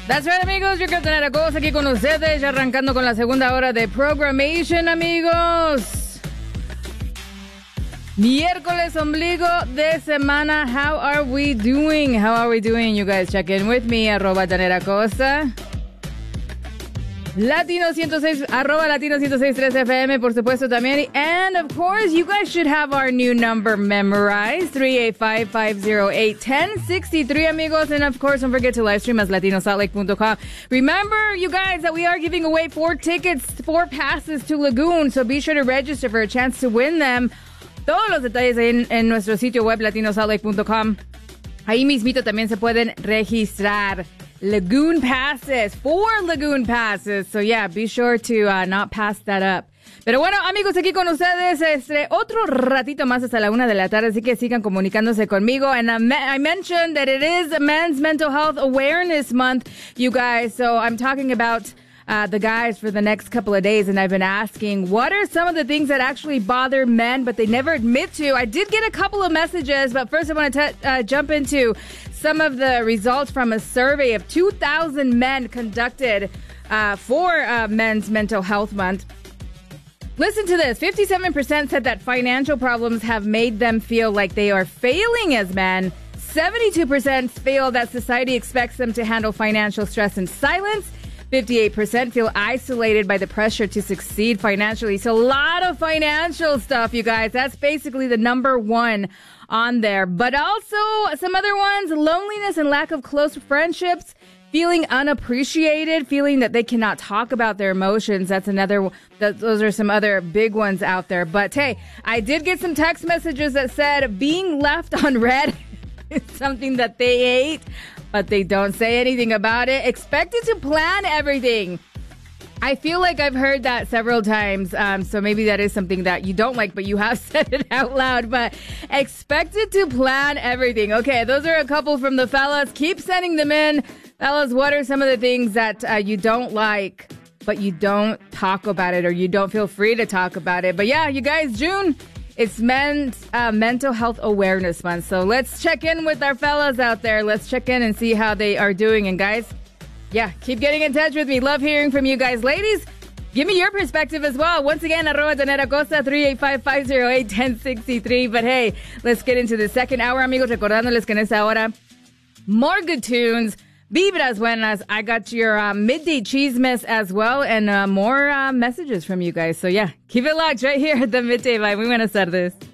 That's right, amigos. Yo quiero tener a Cosa aquí con ustedes, ya arrancando con la segunda hora de Programmation, amigos. Miércoles, ombligo de semana. How are we doing? How are we doing? You guys check in with me, @JaneraCosta. Latino 106, @Latino 106.3 FM, por supuesto también. And, of course, you guys should have our new number memorized, 385-508-1063, amigos. And, of course, don't forget to live stream as latinosaltlake.com. Remember, you guys, that we are giving away 4 tickets, 4 passes to Lagoon, so be sure to register for a chance to win them. Todos los detalles ahí en nuestro sitio web, latinosaltlake.com. Ahí mismito también se pueden registrar. Lagoon passes, 4 Lagoon passes. So yeah, be sure to not pass that up. Pero bueno, amigos, aquí con ustedes otro ratito más hasta la 1 de la tarde, así que sigan comunicándose conmigo. And I mentioned that it is Men's Mental Health Awareness Month, you guys. So I'm talking about the guys for the next couple of days, and I've been asking, what are some of the things that actually bother men, but they never admit to? I did get a couple of messages, but first I want to jump into some of the results from a survey of 2,000 men conducted for Men's Mental Health Month. Listen to this. 57% said that financial problems have made them feel like they are failing as men. 72% feel that society expects them to handle financial stress in silence. 58% feel isolated by the pressure to succeed financially. So a lot of financial stuff, you guys. That's basically the number one on there. But also some other ones, loneliness and lack of close friendships, feeling unappreciated, feeling that they cannot talk about their emotions. That's another, those are some other big ones out there. But hey, I did get some text messages that said being left on red is something that they hate, but they don't say anything about it. Expected to plan everything. I feel like I've heard that several times, so maybe that is something that you don't like, but you have said it out loud. But expected to plan everything. Okay, those are a couple from the fellas. Keep sending them in. Fellas, what are some of the things that you don't like, but you don't talk about it, or you don't feel free to talk about it? But yeah, you guys, June, it's Men's Mental Health Awareness Month. So let's check in with our fellas out there. Let's check in and see how they are doing. And guys, yeah, keep getting in touch with me. Love hearing from you guys. Ladies, give me your perspective as well. Once again, @JaneraCosta, 385-508-1063. But hey, let's get into the second hour, amigos. Recordándoles que en esta hora, more good tunes, vibras buenas. I got your midday chismes as well, and more messages from you guys. So yeah, keep it locked right here at the Midday Vibe. Muy buenas tardes.